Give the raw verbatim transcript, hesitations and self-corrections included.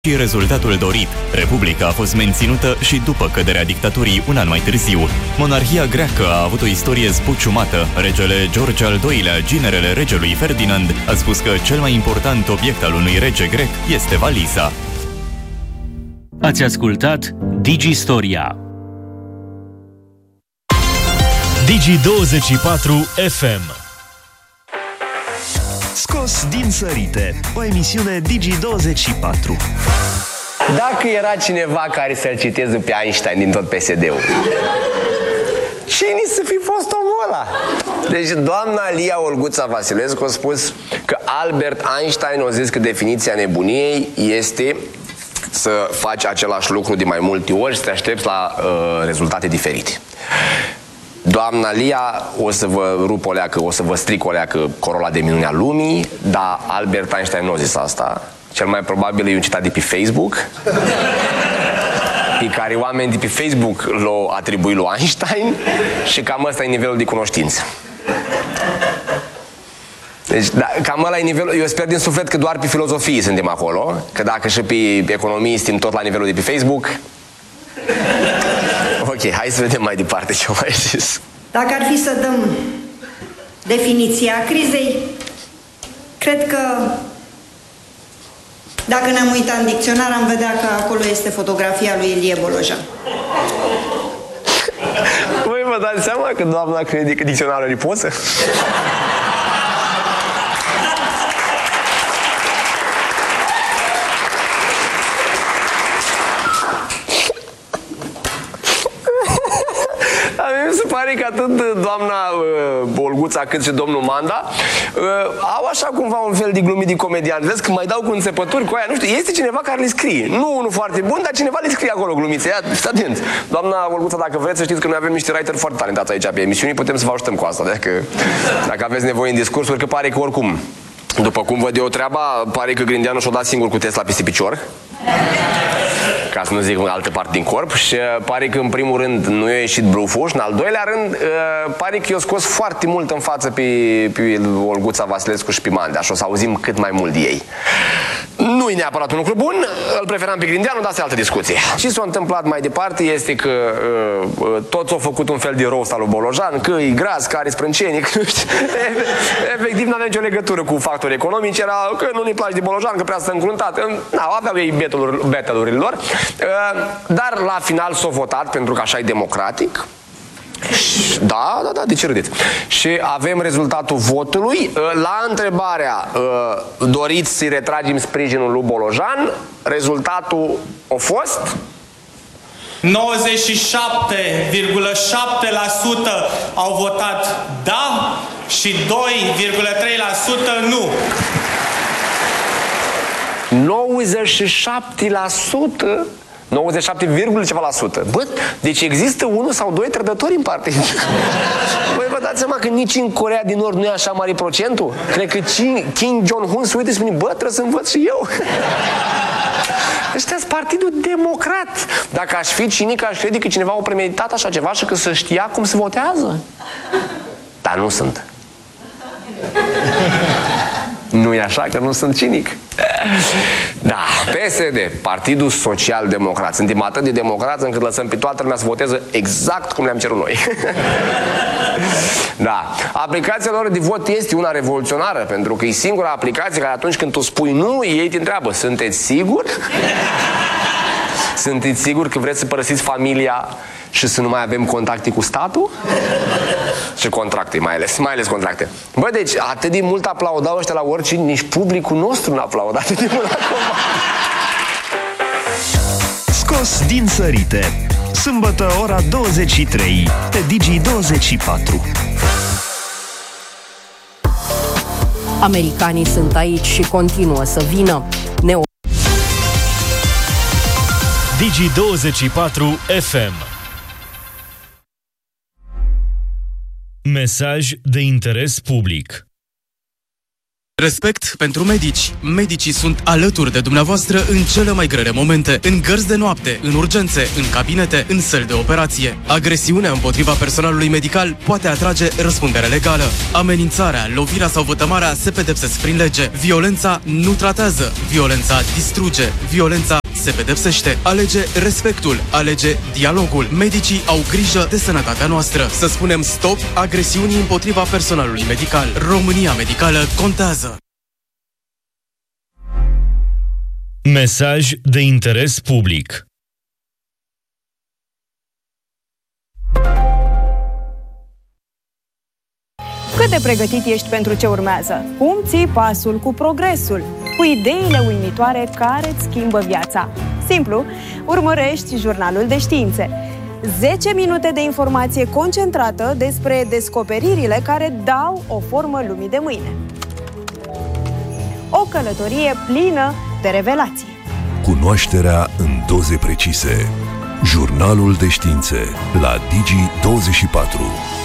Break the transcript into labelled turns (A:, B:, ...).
A: și rezultatul dorit. Republica a fost menținută și după căderea dictaturii un an mai târziu. Monarhia greacă a avut o istorie zbuciumată. Regele George al doilea, ginerele regelui Ferdinand, a spus că cel mai important obiect al unui rege grec este valiza.
B: Ați ascultat Digistoria.
C: Digi douăzeci și patru F M.
D: Scos din sărite, o emisiune Digi douăzeci și patru.
E: Dacă era cineva care să-l citeze pe Einstein din tot P S D-ul, cine să fi fost omul ăla? Deci doamna Lia Olguța Vasilescu a spus că Albert Einstein a zis că definiția nebuniei este să faci același lucru de mai multe ori și să te aștepți la uh, rezultate diferite. Doamna Lia, o să vă rup o leacă, o să vă stric o leacă corola de minune a lumii, dar Albert Einstein nu a zis asta. Cel mai probabil e un citat de pe Facebook, pe care oamenii de pe Facebook l-au atribuit lui Einstein și cam ăsta e nivelul de cunoștință. Deci, da, cam ăla e nivelul. Eu sper din suflet că doar pe filozofie suntem acolo, că dacă și pe economie suntem tot la nivelul de pe Facebook. Ok, hai să vedem mai departe ce mai zis.
F: Dacă ar fi să dăm definiția crizei, cred că dacă ne-am uitat în dicționar, am vedea că acolo este fotografia lui Ilie Bolojan.
E: Voi vă dați seama că doamna crede că dicționarul e poză? Mi se pare că atât doamna uh, Olguța cât și domnul Manda uh, au așa cumva un fel de glumit de comedian. Vezi că mai dau cu înțepături cu aia, nu știu, este cineva care le scrie. Nu unul foarte bun, dar cineva le scrie acolo glumițe. Ia, fiți atenți. Doamna Olguța, dacă vreți să știți că noi avem niște writer foarte talentați aici pe emisiuni, putem să vă ajutăm cu asta. Dacă, dacă aveți nevoie în discursuri, că pare că oricum, după cum văd eu treaba, pare că Grindeanu și-o dat singur cu Tesla peste picior, ca să nu zic în altă parte din corp, și pare că în primul rând nu i-a ieșit bluful și în al doilea rând pare că i-a scos foarte mult în față pe, pe Olguța Vasilescu și pe Mandea și o să auzim cât mai mult de ei. Nu-i neapărat un lucru bun, îl preferam pe Grindeanu, dar asta e altă discuție. Ce s-a întâmplat mai departe este că uh, toți au făcut un fel de roast al lui Bolojan, că e gras, că are sprâncenic, nu știu. Efectiv n-avea nicio legătură cu factori economici, era că nu ne place de Bolojan, că prea sunt încruntat. Na, aveau ei betelurile lor, uh, dar la final s-a votat, pentru că așa e democratic. Da, da, da, de ce râdeți? Și avem rezultatul votului. La întrebarea doriți să-i retragem sprijinul lui Bolojan, rezultatul a fost
G: nouăzeci și șapte virgulă șapte la sută au votat da și doi virgulă trei la sută nu.
E: nouăzeci și șapte la sută? nouăzeci și șapte, ceva la sută. Bă, deci există unul sau doi trădători în partid. Băi, vă dați seama că nici în Coreea din Nord nu e așa mare procentul? Cred că Kim Jong-un se uită și spune, bă, trebuie să învăț și eu. Ăștia-s Partidul Democrat. Dacă aș fi cinic, aș crede că cineva a premeditat așa ceva și că să știa cum se votează. Dar nu sunt. Nu e așa că nu sunt cinic? Da, P S D, Partidul Social Democrat. Suntem atât de democrați încât lăsăm pe toată lumea să voteze exact cum le-am cerut noi. Da, aplicația lor de vot este una revoluționară, pentru că e singura aplicație care atunci când tu spui nu, ei te întreabă, sunteți siguri? Sunteți siguri că vreți să părăsiți familia și să nu mai avem contacte cu statul? Și contracte, mai ales, mai ales contracte. Bă, deci, atât de mult aplaudau ăștia la oricine, nici publicul nostru n-a aplaudat atât de mult acum.
D: Scos din sărite, sâmbătă ora douăzeci și trei, pe Digi douăzeci și patru.
H: Americanii sunt aici și continuă să vină. Ne
C: Digi douăzeci și patru F M. Mesaj de interes public.
I: Respect pentru medici. Medicii sunt alături de dumneavoastră în cele mai grele momente, în gărzi de noapte, în urgențe, în cabinete, în săli de operație. Agresiunea împotriva personalului medical poate atrage răspundere legală. Amenințarea, lovirea sau vătămarea se pedepsesc prin lege. Violența nu tratează, violența distruge, violența se pedepsește. Alege respectul, alege dialogul. Medicii au grijă de sănătatea noastră. Să spunem stop agresiunii împotriva personalului medical. România medicală contează.
C: Mesaj de interes public.
J: Cât de pregătit ești pentru ce urmează? Cum ții pasul cu progresul? Cu ideile uimitoare care îți schimbă viața? Simplu, urmărești Jurnalul de Științe. zece minute de informație concentrată despre descoperirile care dau o formă lumii de mâine. O călătorie plină de revelații.
K: Cunoașterea în doze precise. Jurnalul de Științe la Digi douăzeci și patru.